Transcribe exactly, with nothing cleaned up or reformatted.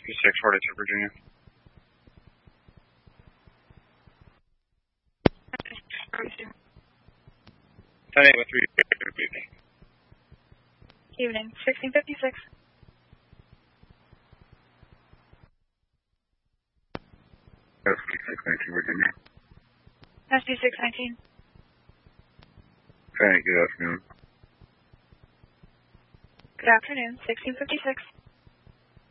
six forty-two, Virginia. ten eight with three. Evening, sixteen fifty-six. S B six nineteen, Virginia. S B six nineteen. Hey, good afternoon. Good afternoon, sixteen fifty-six.